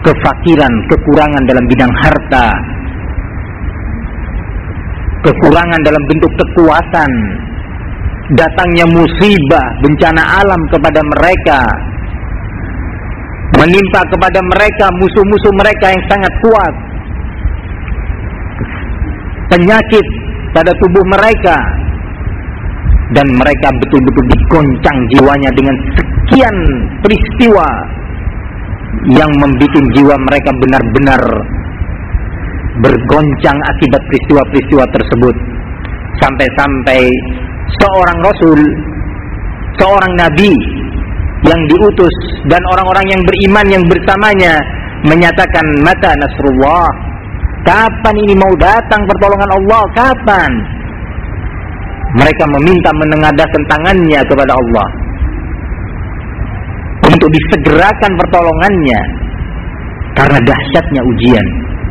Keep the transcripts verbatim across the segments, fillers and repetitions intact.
kefakiran, kekurangan dalam bidang harta, kekurangan dalam bentuk kekuatan, datangnya musibah, bencana alam kepada mereka, menimpa kepada mereka musuh-musuh mereka yang sangat kuat, penyakit pada tubuh mereka, dan mereka betul-betul digoncang jiwanya dengan sekian peristiwa yang membuat jiwa mereka benar-benar bergoncang akibat peristiwa-peristiwa tersebut, sampai-sampai seorang rasul, seorang nabi yang diutus dan orang-orang yang beriman yang bersamanya menyatakan, mata nasrullah, kapan ini mau datang pertolongan Allah, kapan? Mereka meminta menengadahkan tangannya kepada Allah untuk disegerakan pertolongannya karena dahsyatnya ujian.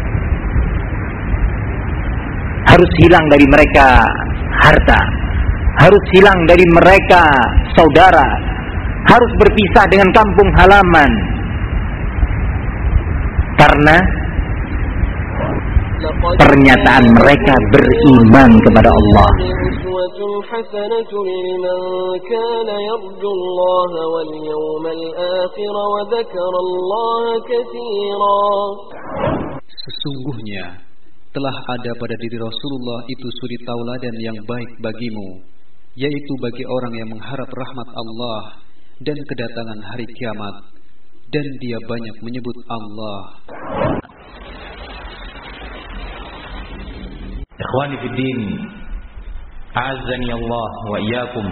Harus hilang dari mereka harta, harus hilang dari mereka saudara, harus berpisah dengan kampung halaman karena pernyataan mereka beriman kepada Allah. Sesungguhnya telah ada pada diri Rasulullah itu suri tauladan yang baik bagimu, yaitu bagi orang yang mengharap rahmat Allah dan kedatangan hari kiamat, dan dia banyak menyebut Allah. Ikhwani fi din, a'azzani Allah wa iyyakum.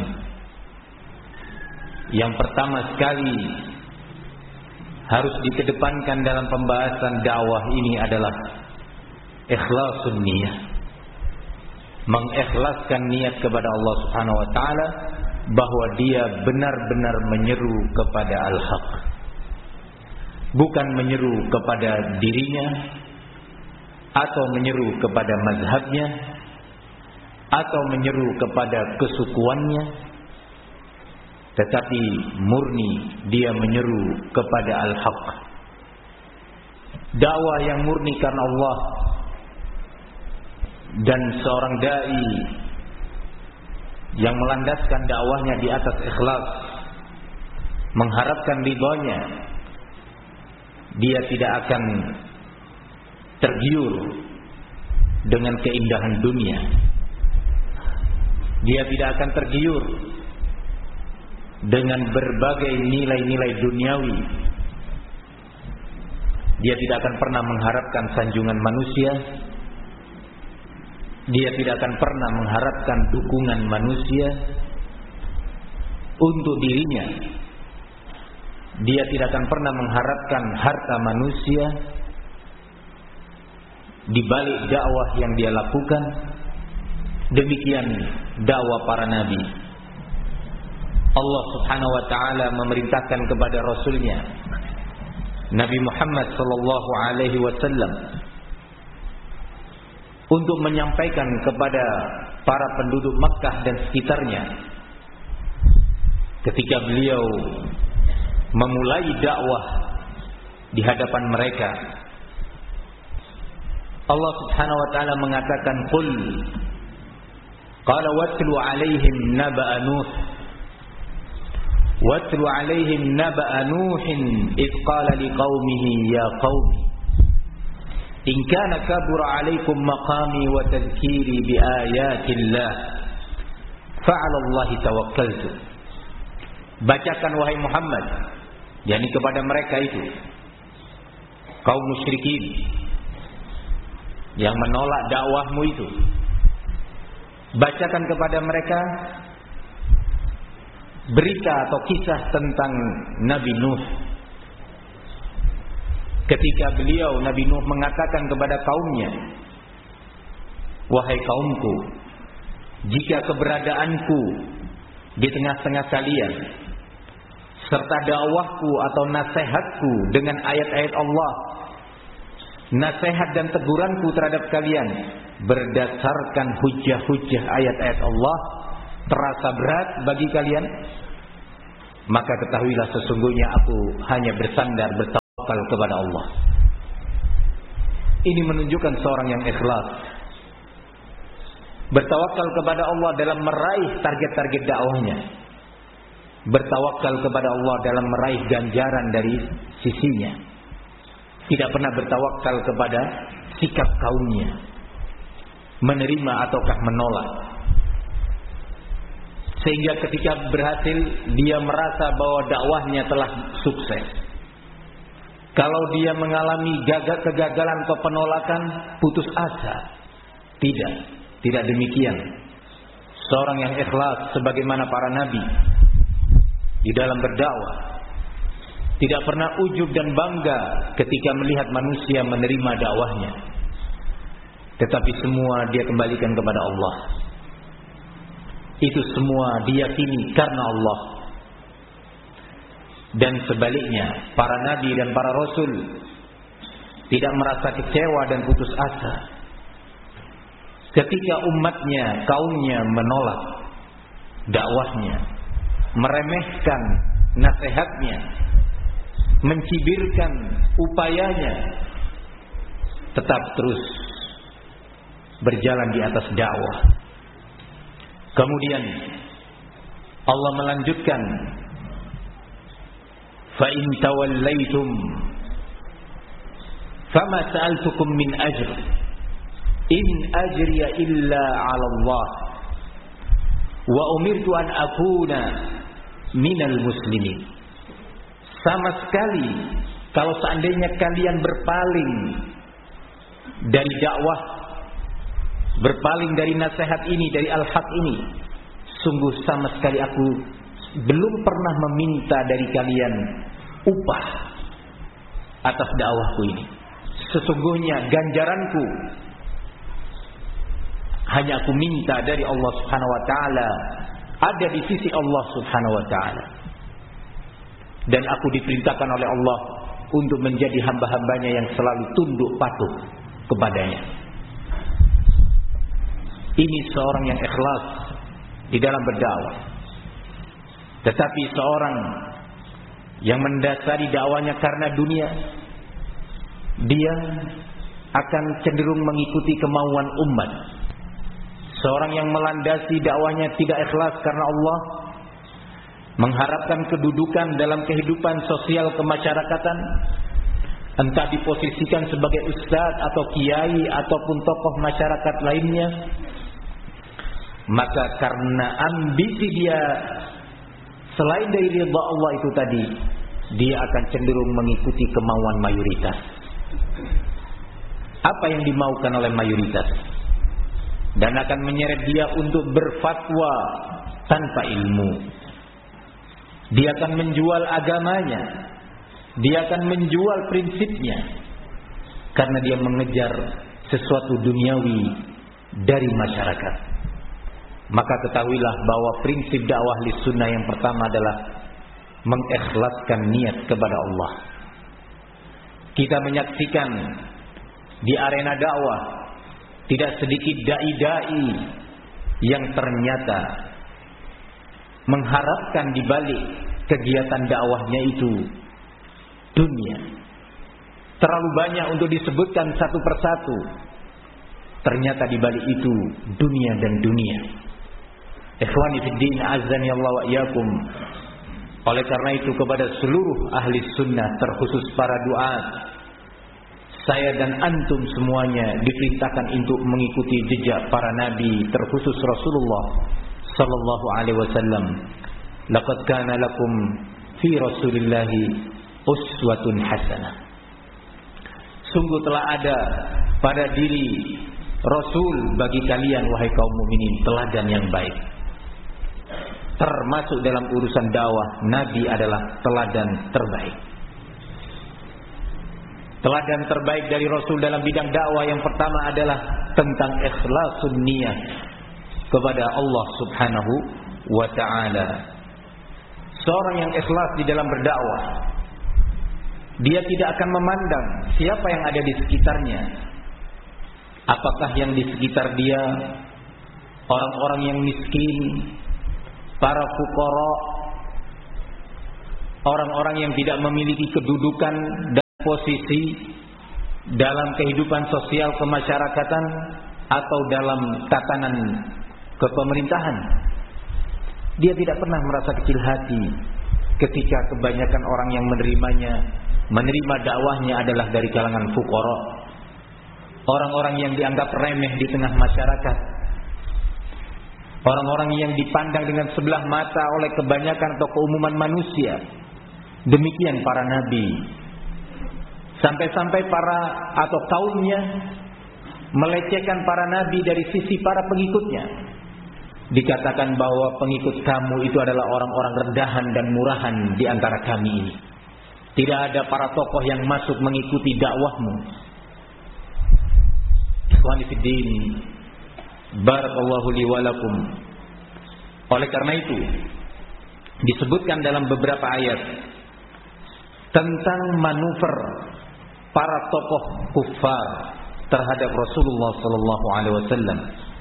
Yang pertama sekali harus dikedepankan dalam pembahasan dakwah ini adalah ikhlasun niyah. Mengikhlaskan niat kepada Allah Subhanahu wa taala bahwa dia benar-benar menyeru kepada al-haq, bukan menyeru kepada dirinya atau menyeru kepada mazhabnya atau menyeru kepada kesukuannya, tetapi murni dia menyeru kepada al-haq. Dakwah yang murni karena Allah dan seorang dai yang melandaskan dakwahnya di atas ikhlas, mengharapkan ridhonya, dia tidak akan tergiur dengan keindahan dunia. Dia tidak akan tergiur dengan berbagai nilai-nilai duniawi. Dia tidak akan pernah mengharapkan sanjungan manusia. Dia tidak akan pernah mengharapkan dukungan manusia untuk dirinya. Dia tidak akan pernah mengharapkan harta manusia di balik dakwah yang dia lakukan. Demikian dakwah para nabi. Allah Subhanahu wa taala memerintahkan kepada rasulnya Nabi Muhammad sallallahu alaihi wasallam untuk menyampaikan kepada para penduduk Makkah dan sekitarnya ketika beliau memulai dakwah di hadapan mereka. Allah Subhanahu wa taala mengatakan, qul qala watlu alaihim naba'a nuh watlu alaihim naba'a nuhin id qala liqaumihi ya qaumi in kana kabura alaikum maqami wa tadhkiri bi ayatillah fa'ala Allahi tawakkaltu. Bacakan wahai Muhammad, yakni kepada mereka itu kaum musyrikin yang menolak dakwahmu itu, bacakan kepada mereka berita atau kisah tentang Nabi Nuh. Ketika beliau Nabi Nuh mengatakan kepada kaumnya, wahai kaumku, jika keberadaanku di tengah-tengah kalian serta dakwahku atau nasihatku dengan ayat-ayat Allah, nasihat dan teguranku terhadap kalian berdasarkan hujah-hujah ayat-ayat Allah terasa berat bagi kalian, maka ketahuilah sesungguhnya aku hanya bersandar bertawakal kepada Allah. Ini menunjukkan seorang yang ikhlas, bertawakal kepada Allah dalam meraih target-target dakwahnya, bertawakal kepada Allah dalam meraih ganjaran dari sisinya, tidak pernah bertawakal kepada sikap kaumnya, menerima ataukah menolak. Sehingga ketika berhasil, dia merasa bahwa dakwahnya telah sukses. Kalau dia mengalami gagal, kegagalan atau penolakan, putus asa. Tidak, tidak demikian. Seorang yang ikhlas sebagaimana para nabi di dalam berdakwah, tidak pernah ujub dan bangga ketika melihat manusia menerima dakwahnya, tetapi semua dia kembalikan kepada Allah. Itu semua diyakini karena Allah. Dan sebaliknya, para nabi dan para rasul tidak merasa kecewa dan putus asa ketika umatnya, kaumnya menolak dakwahnya, meremehkan nasihatnya, mencibirkan upayanya, tetap terus berjalan di atas dakwah. Kemudian Allah melanjutkan, fa in tawallaitum fama sa'altukum min ajr in ajriya illa 'ala Allah wa umirtu an akuna minal muslimin. Sama sekali kalau seandainya kalian berpaling dari dakwah, berpaling dari nasihat ini, dari al-haq ini, sungguh sama sekali aku belum pernah meminta dari kalian upah atas dakwahku ini. Sesungguhnya ganjaranku hanya aku minta dari Allah Subhanahu wa taala, ada di sisi Allah Subhanahu wa taala. Dan aku diperintahkan oleh Allah untuk menjadi hamba-hambanya yang selalu tunduk patuh kepadanya. Ini seorang yang ikhlas di dalam berdakwah. Tetapi seorang yang mendasari dakwanya karena dunia, dia akan cenderung mengikuti kemauan umat. Seorang yang melandasi dakwanya tidak ikhlas karena Allah, mengharapkan kedudukan dalam kehidupan sosial kemasyarakatan, entah diposisikan sebagai ustadz atau kiai ataupun tokoh masyarakat lainnya, maka karena ambisi dia selain dari ridha Allah itu tadi, dia akan cenderung mengikuti kemauan mayoritas. Apa yang dimaukan oleh mayoritas, dan akan menyeret dia untuk berfatwa tanpa ilmu. Dia akan menjual agamanya, dia akan menjual prinsipnya, karena dia mengejar sesuatu duniawi dari masyarakat. Maka ketahuilah bahwa prinsip dakwah ahli sunnah yang pertama adalah mengikhlaskan niat kepada Allah. Kita menyaksikan di arena dakwah tidak sedikit dai-dai yang ternyata mengharapkan di balik kegiatan dakwahnya itu dunia. Terlalu banyak untuk disebutkan satu persatu. Ternyata di balik itu dunia dan dunia. Ikhwani fid din, azani Allah wa iyyakum. Oleh karena itu kepada seluruh ahli sunnah, terkhusus para duat, saya dan antum semuanya diperintahkan untuk mengikuti jejak para nabi, terkhusus Rasulullah sallallahu alaihi wasallam. Laqad kana lakum fi Rasulillahi uswatun hasanah. Sungguh telah ada pada diri Rasul bagi kalian wahai kaum mukminin teladan yang baik. Termasuk dalam urusan dakwah, nabi adalah teladan terbaik. Teladan terbaik dari Rasul dalam bidang dakwah yang pertama adalah tentang ikhlasun niyah kepada Allah Subhanahu wa ta'ala. Seorang yang ikhlas di dalam berdakwah, dia tidak akan memandang siapa yang ada di sekitarnya. Apakah yang di sekitar dia orang-orang yang miskin, para fuqara, orang-orang yang tidak memiliki kedudukan dan posisi, dalam kehidupan sosial kemasyarakatan atau dalam tatanan kepemerintahan. Dia tidak pernah merasa kecil hati ketika kebanyakan orang yang menerimanya, menerima dakwahnya adalah dari kalangan fuqara, orang-orang yang dianggap remeh di tengah masyarakat, orang-orang yang dipandang dengan sebelah mata oleh kebanyakan atau keumuman manusia. Demikian para nabi. Sampai-sampai para atau kaumnya melecehkan para nabi dari sisi para pengikutnya. Dikatakan bahwa pengikut kamu itu adalah orang-orang rendahan dan murahan di antara kami ini. Tidak ada para tokoh yang masuk mengikuti dakwahmu. Ikhwani fid din, barakallahu li wa lakum. Oleh karena itu, disebutkan dalam beberapa ayat tentang manuver para tokoh kufar terhadap Rasulullah sallallahu alaihi wasallam.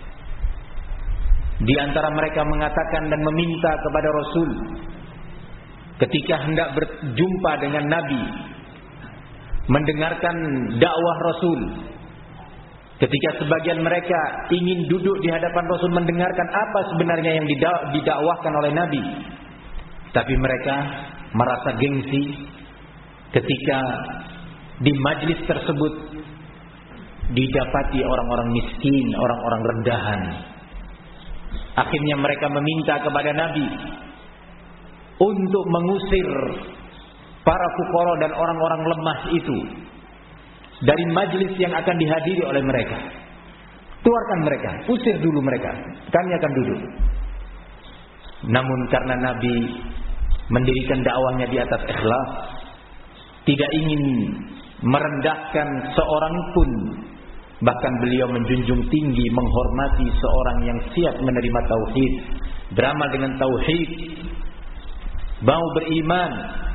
Di antara mereka mengatakan dan meminta kepada Rasul ketika hendak berjumpa dengan Nabi, mendengarkan dakwah Rasul. Ketika sebagian mereka ingin duduk di hadapan Rasul mendengarkan apa sebenarnya yang didakwahkan oleh Nabi, tapi mereka merasa gengsi ketika di majlis tersebut didapati orang-orang miskin, orang-orang rendahan. Akhirnya mereka meminta kepada Nabi untuk mengusir para fuqara dan orang-orang lemah itu dari majlis yang akan dihadiri oleh mereka. Keluarkan mereka, usir dulu mereka, kami akan duduk. Namun karena Nabi mendirikan dakwahnya di atas ikhlas, tidak ingin merendahkan seorang pun, bahkan beliau menjunjung tinggi, menghormati seorang yang siap menerima tauhid, beramal dengan tauhid, mau beriman